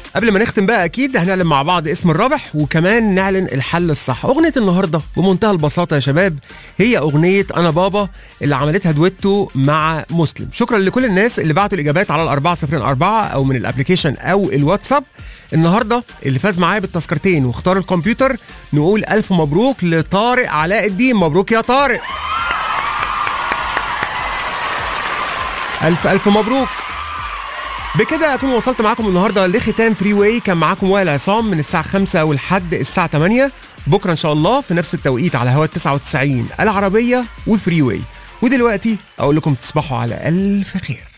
قبل ما نختم بقى اكيد هنعلن مع بعض اسم الرابح وكمان نعلن الحل الصح. اغنيه النهارده بمنتهى البساطه يا شباب هي اغنيه انا بابا اللي عملتها دويتو مع مسلم. شكرا لكل الناس اللي بعتوا الاجابات على 4004 او من الابلكيشن او الواتساب. النهارده اللي فاز معايا بالتذكرتين واختار الكمبيوتر نقول الف مبروك لطارق علاء الدين. مبروك يا طارق، الف مبروك. بكده اكون وصلت معاكم النهارده لختام فري واي. كان معاكم وائل عصام من الساعه 5 ولحد الساعه 8. بكره ان شاء الله في نفس التوقيت على هوا 99 العربيه وفري واي. ودلوقتي اقول لكم تصبحوا على الف خير.